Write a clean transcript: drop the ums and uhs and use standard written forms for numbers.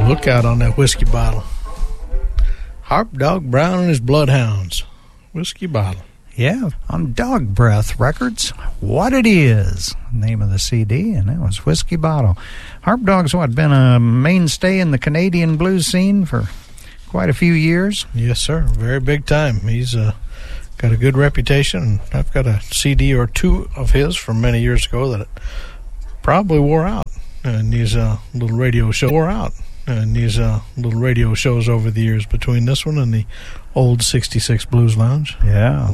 Look out on that whiskey bottle. Harp Dog Brown and his Bloodhounds. Whiskey bottle. Yeah, on Dog Breath Records, What It Is, name of the CD, and that was Whiskey Bottle. Harp Dog's been a mainstay in the Canadian blues scene for quite a few years. Yes, sir. Very big time. He's got a good reputation. I've got a CD or two of his from many years ago that probably wore out. And these little radio shows wore out. And these little radio shows over the years between this one and the old 66 Blues Lounge. Yeah.